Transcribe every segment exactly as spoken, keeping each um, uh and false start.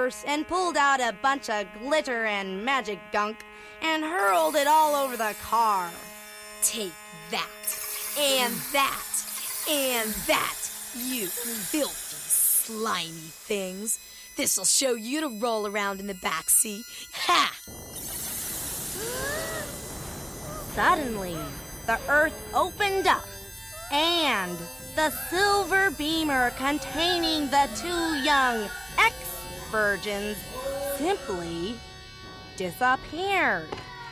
purse and pulled out a bunch of glitter and magic gunk and hurled it all over the car. Take that, and that, and that, you filthy, slimy things. This'll show you to roll around in the backseat. Ha! Suddenly, the earth opened up, and the silver beamer containing the two young ex-virgins simply disappeared.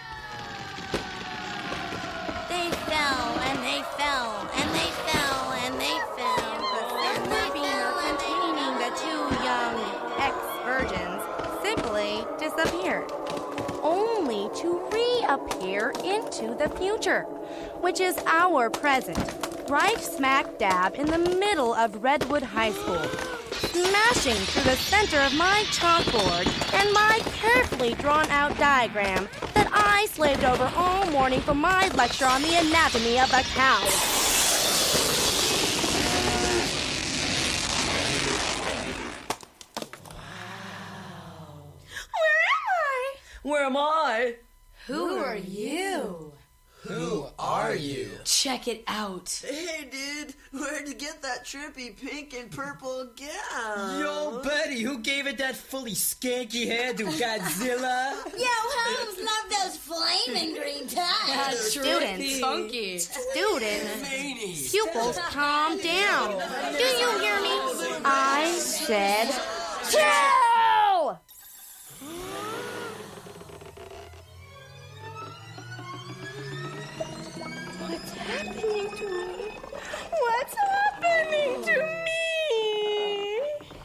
They fell, and they fell, and they fell, and they fell. The silver beamer containing the two young ex-virgins simply disappeared, only to reappear into the future, which is our present, right smack dab in the middle of Redwood High School, smashing through the center of my chalkboard and my carefully drawn-out diagram that I slaved over all morning for my lecture on the anatomy of a cow. Where am I? Who are you? Who are you? Check it out. Hey, dude, where'd you get that trippy pink and purple gown? Yo, buddy, who gave it that fully skanky hairdo, Godzilla? Yo, homes love those flaming green ties. Students, funky. Students, pupils, calm down. Do you hear me? I said, chill! What's happening to me? What's happening to me?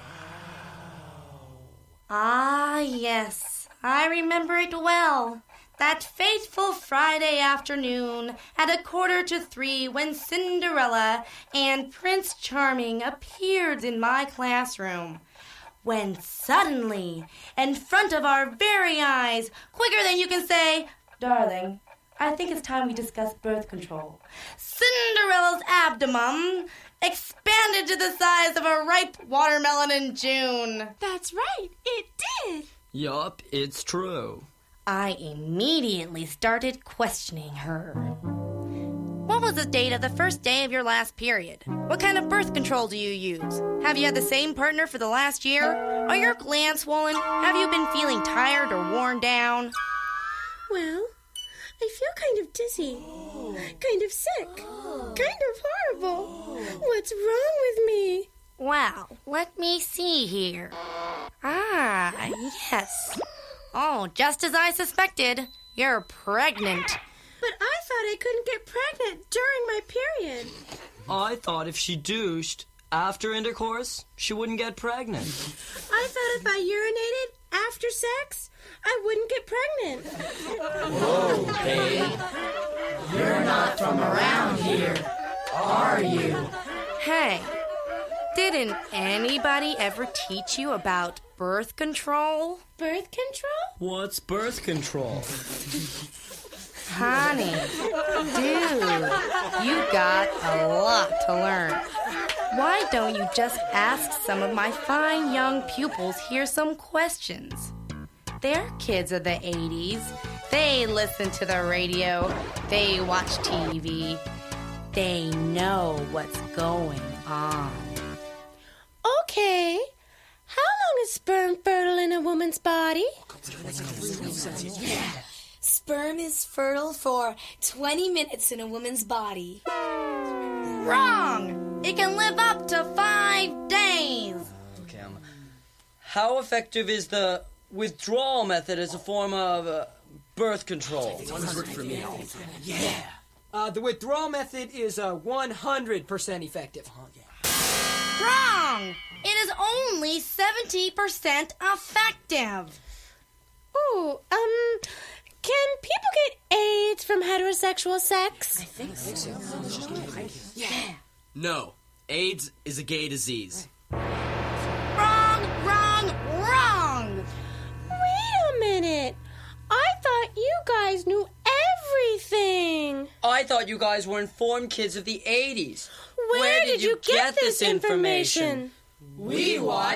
Ah, yes, I remember it well. That fateful Friday afternoon at a quarter to three when Cinderella and Prince Charming appeared in my classroom. When suddenly, in front of our very eyes, quicker than you can say, darling, I think it's time we discuss birth control, Cinderella's abdomen expanded to the size of a ripe watermelon in June. That's right, it did. Yup, it's true. I immediately started questioning her. What was the date of the first day of your last period? What kind of birth control do you use? Have you had the same partner for the last year? Are your glands swollen? Have you been feeling tired or worn down? Well, I feel kind of dizzy, kind of sick, kind of horrible. What's wrong with me? Well, let me see here. Ah, yes. Oh, just as I suspected, you're pregnant. But I thought I couldn't get pregnant during my period. I thought if she douched after intercourse, she wouldn't get pregnant. I thought if I urinated after sex, I wouldn't get pregnant. Whoa, babe. You're not from around here, are you? Hey, didn't anybody ever teach you about birth control? Birth control? What's birth control? Honey, dude, you got a lot to learn. Why don't you just ask some of my fine young pupils here some questions? They're kids of the eighties. They listen to the radio. They watch T V. They know what's going on. Okay. How long is sperm fertile in a woman's body? Sperm is fertile for twenty minutes in a woman's body. Wrong! It can live up to five days. Okay, um, how effective is the withdrawal method as a form of uh, birth control? Yeah. Uh, the withdrawal method is uh, one hundred percent effective. Wrong! It is only seventy percent effective. Ooh, um, can people get AIDS from heterosexual sex? I think so. Yeah. No, AIDS is a gay disease. Wrong, wrong, wrong! Wait a minute. I thought you guys knew everything. I thought you guys were informed kids of the eighties. Where, Where did, did you get, get this information? We watch